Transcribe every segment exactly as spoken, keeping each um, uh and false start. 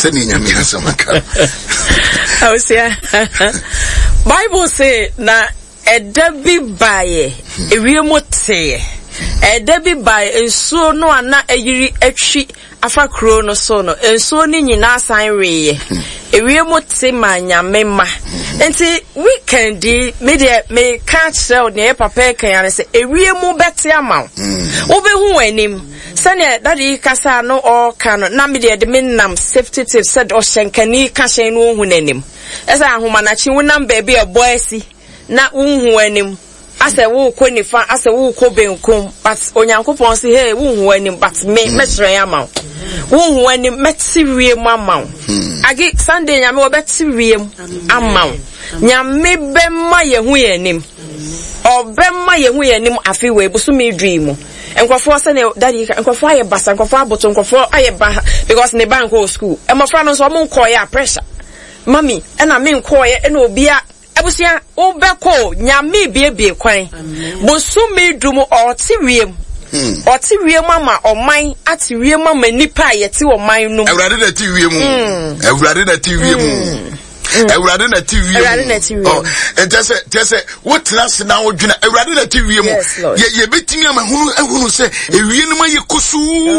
Send in your samaka. I was here. Bible say na a debi baye a remote a debi by and so no ana a yiri etchi afa krono so no and so ni nyina san re e remote manya mema enti weekend di me de me catch sell ne papa kan say e wiemu beti ama wo be hu anim sane daddy kasa no o kan na me de de menam safety tips said o shenkani ka shen no hu nanim esa ahoma na chi wonam baby e boy na unhu anim ase wo ko nifa ase wo ko benkum but onyankopon say hey wo hu anim but me me shren ama wo hu anim meti wiem ama agi Sunday nyame wo beti wiem ama nyame bemma ye hu anim obemma ye hu anim afi we busu me dream enkofo say ne daddy enkofo aye basa enkofo aboto enkofo aye ba because ne bank go school e mo fra no so mo ko ya pressure mami e na me ko ye e na obia ebusia obeko nyame biebie kwan bosumi dum oti wiem oti wiem ama oman ati wiem ama nipa yeti oman num ewrade na ti wiem ewrade na ti wiem ewrade na ti wiem oh ntese ntese wotna se na odwuna ewrade na ti wiem ye ye betimi ama hunu ehunu se ewie no maye kosu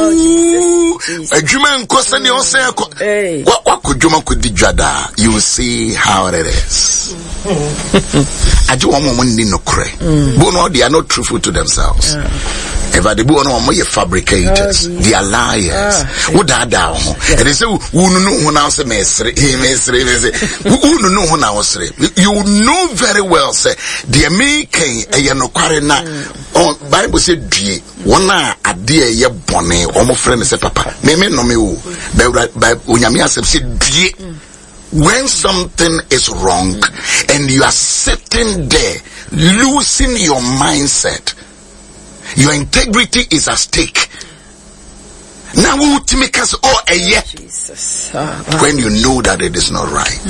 adwuma nkosa ne ose kwa kwa kodwuma kodi dwada you will see how it is. I do want more money no cray. But no, they are not truthful to themselves. If I do want more fabricators, they are liars. What are down? And they say, who know who now say mesre, he mesre, who know who now say. You know very well, say, the American, a no quarena, or Bible said, D, one a dear ye bonnet, or my friend say, Papa, me me no me, by Unyamia said, D. When something is wrong and you are sitting there losing your mindset, your integrity is at stake. Now we will make us all a year when you know that it is not right.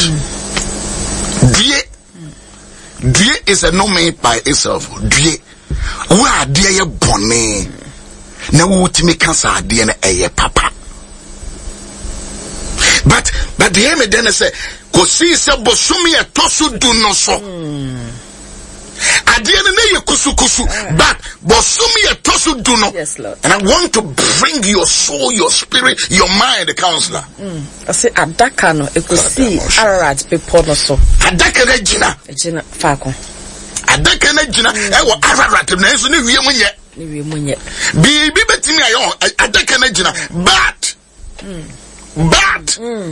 Dear, dear is a no made by itself. Dear, where dear you bonnet? Now we will make us a dear a year papa. But but the heme then say ko see se bosumi e tosu du no so adie ne ye kusu kusu but bosumi e tosu du no. Yes, Lord. And I want to bring your soul, your spirit, your mind, the counselor. Mm. I say adaka no e ko see Ararat people no so adaka na gina gina fa ko adaka na gina e wo Ararat na enso ne wie munye ne wie munye bi bi betimi ayo adaka na gina but mm. Bad.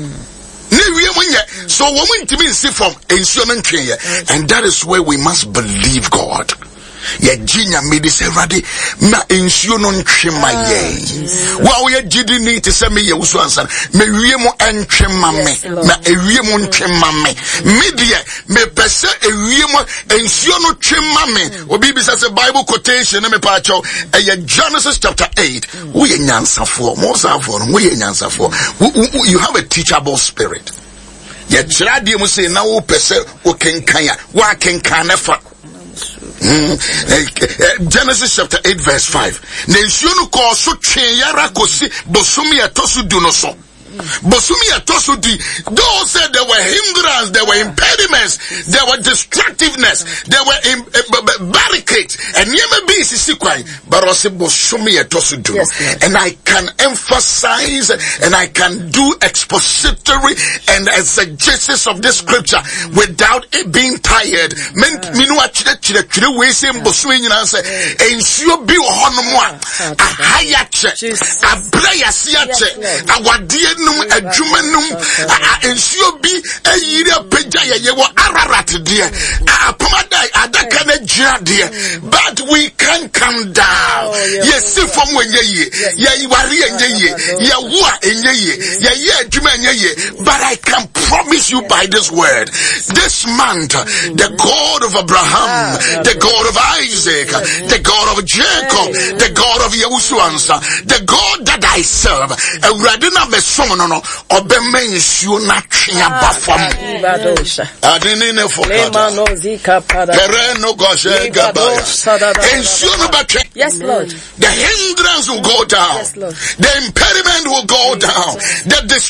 Mm. So woman to me see from and that is where we must believe God. Ye jinya made this ready ma ensure no ntwema ye wa we gidi ni te se me ye wusu ansan me wie mo entwema me na ewie mo ntwema me me de me pese ewie mo ensure no twema me obi bi say Bible quotation me pa cho e Genesis chapter eight we ye nyansafo mo safo no we ye nyansafo you have a teachable spirit ye kira de mo say na wo pese wo kenkan ya wa kenkan na fa. Mm. Genesis chapter eight verse five. Nensionu ko so twen yara kosi bosumi etosu du no so. Bosumi etosu di. Those said there were hindrance, there were impediments, there were destructiveness, there were im, uh, barricades, and yema bi sisi kwai. But also bosumi etosu du. And I can emphasize and I can do expository and exegesis of this scripture without it being tired. Men minu achire chire chire we say bosumi nyina say ensure bi wo hono mo a ahaya che abraya sia che awade num adwuma num ensure bi ayiri apagya ye wo Ararat de apamada adaka na gira de but we can come down. Yes from when ye ye wari enye ye ye wo enye ye ye ye adwuma enye ye but I can promise you by this word this month the God of Abraham, the God of Isaac, the God of Jacob, the God of Yehusuansa, the God that I serve, a radina besono obeme nsuo na twea bafam adinine fokata tereno goshe gabaya nsuo no batwe. Yes Lord. The hindrance will go down. Yes Lord. The impediment will go down. The destructive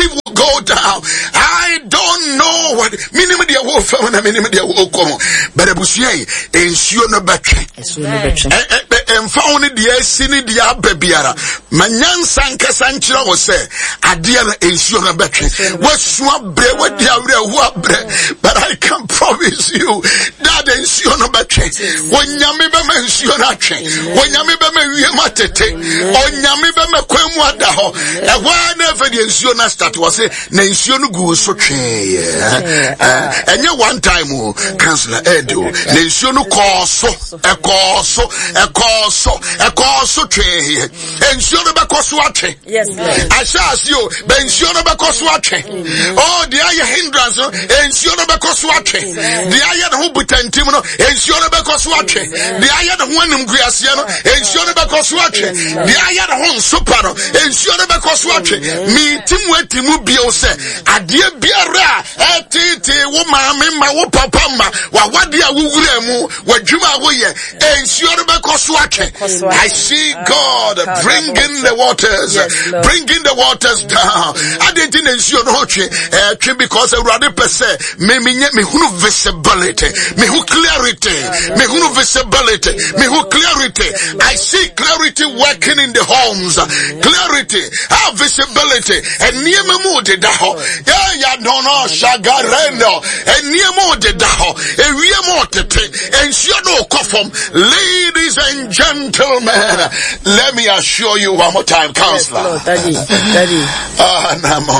captive will go down. I don't know what minimum dia wo fa na minimum dia wo komo. But abusuye ensuo no betwe. Ensuo no betwe. Emfa woni dia sini dia babiara. Manyansa nkasa nkyira wo se ade na ensuo no betwe. Wasu abre wadi awre hu abre. But I can promise you that ensuo no betwe. Wonyame be ma ensuo no atwe. Wonyame be ma wie matete. Onyame be ma kwemu ada ho. E wa na fa di ensuo na start was say na ensuo no gu so twe. Enye one time o councillor Edo na ensuo no ko so e ko so e ko so e ko so twe. Ensuo no be ko so atwe. Yes, asha you be ensuo no be ko so atwe. Oh, the aye hindrance no ensuo no be ko so atwe. The aye no butantim no ensuo no be ko so atwe. The aye no honim guase no ensuo no be ko so atwe. The aye no hon super no ensuo no be ko so atwe. Mi timu etimu bio se ade biara etiti wo maame ma wo papa ma wa wade a wo wura mu wadwuma wo ye ensuo no be ko so atwe. I see God bringing the waters, bringing the waters down. I didn't ensuo no twe twe because Awurade pese me me me hunu visibility, me hu clarity, me hunu visibility, me hu clarity. I see clarity working in the homes, clarity, have visibility. And near me mood da ho, yeah ya no no shagarendo, and near mo de da ho, and we are more to take, and she no come. Ladies and gentlemen, let me assure you one more time, counselor. Yes, Daddy, Daddy. Ah,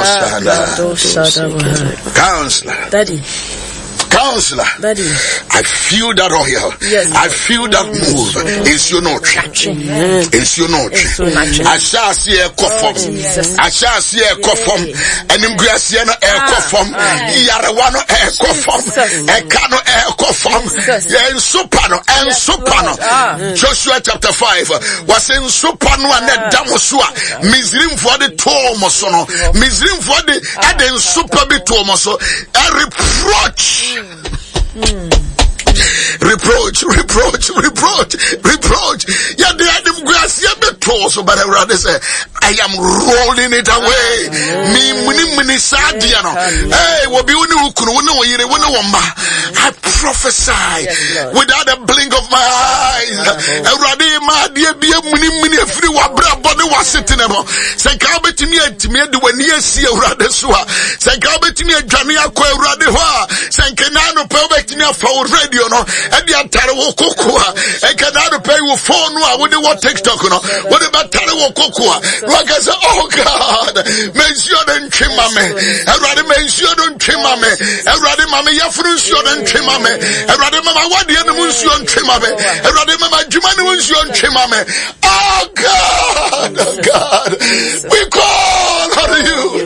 Namoshada. Counselor. Daddy. Counselor, Daddy. I feel that oil. Yes. I feel that move. It's your note. It's your note. I shall see a coffin. I shall see a coffin. And in Graciano air coffin. Yarawano air coffin. A cano air coffin. And Supano and Supano. Joshua chapter five was in Supano and Damusua. Misrim for the Tomosono. Misrim for the Aden Super Bitomoso. A reproach. Mm. Reproach, reproach, reproach, reproach. Yeah, the Adam grass, yeah, the torso, but I rather say, I am rolling it away. Me, mini, mini, sadiano. Hey, what be unu kunu, unu yire, unu wamba. I prophesy without a blink of my eyes. I rather my dear, be a mini, mini, free wabra, body was sitting about. Say, Calbert to me, to me, the when you see a rather swa. Say, Calbert to me, a Jamia, quail rather. Say, Canano, perfect me for radio, no. And the Antaro Cocoa, and Canada pay with phone, I wouldn't want TikTok, no. What about Taro Cocoa? Like I said, oh God, mention and Chimame, and rather mention and Chimame, and rather Mamma Yafrusion and Chimame, and rather Mamma Wadi and Munsion Chimame, and rather Mamma Jumanusion Chimame. Oh God, oh God, we call on you.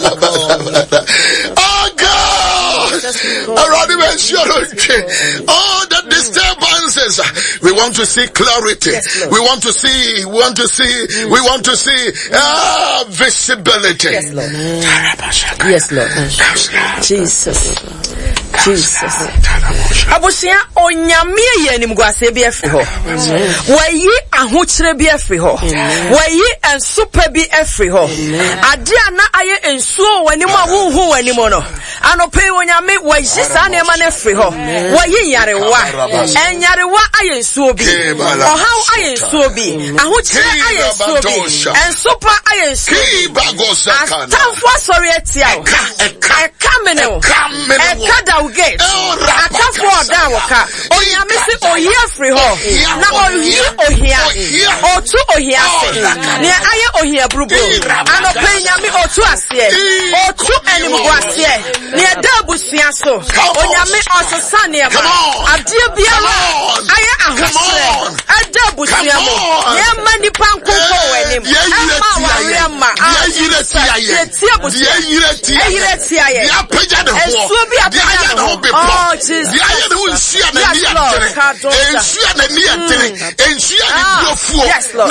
Oh God, and rather mention and Chimame. Oh, the disturbances. We want to see clarity. Yes, we want to see, we want to see, mm. we want to see ah, visibility. Yes, Lord. Yes, Lord. Jesus. Jesus. Abusia onyame ye nim guase bi afri ho. Wayi ahokyere bi afri ho. Wayi ensopa bi afri ho. Ade ana aye ensuo wanim a wonhu wanim no. Anope onyame wayi sa na ma na afri ho. Wayi yarewa. Enyarewa aye ensuo bi. Ohaw aye ensuo bi. Ahokyere aye ensuo bi. Ensopa aye ensuo bi. Astanfo sorry etia. Eka meneo. Eka da ugate. Atafo da woka. Onyame se ohia free ho. Na ohia ohia. Otu ohia se. Ne aye ohia brubo. Anope nyame otu ase. Otu animu ase. Ne da busua so. Onyame osesa ne ma. Ade biara aye ahosre. Ada busua mo. Ye mani panko ko wenim. Ama wa ma. Ye tia busua. Ye tia ye. Ya peja de ho. Ensuo bi apeja de ho. Oh Jesus. The iron who is here and near and she and near and she and fuel.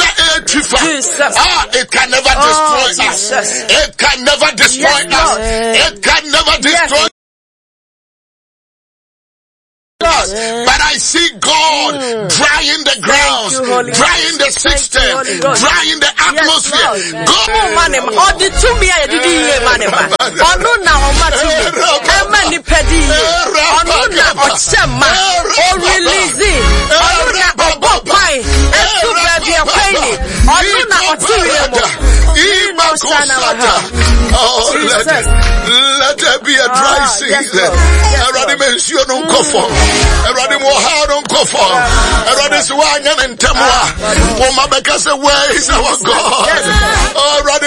Ah, it can never destroy us. It can never destroy us. It can never destroy Jesus. But I see God mm. drying the grounds, you, drying the system, you, drying the atmosphere. Yes, God, oh man, all the two me I did hear man. Oh no, now I'm not to me. I'm many petty. Oh no, now I'm Shema. Oh release it. Oh no, now I'm Bob Pine. And two baby are paying. Oh no, now I'm two years. Oh, let, let there be a dry ah, season. Everybody mention on Kofo. Everybody more hard on Kofo. Everybody swang and Tamwa. Oh, my because where is our God? Oh, everybody